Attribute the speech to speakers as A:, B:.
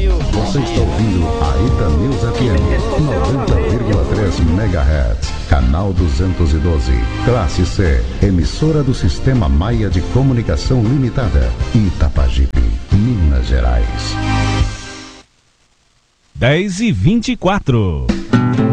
A: Você está ouvindo a Itanews FM 90,3 MHz, canal 212, classe C, emissora do Sistema Maia de Comunicação Limitada, Itapajipe, Minas Gerais.
B: 10h24.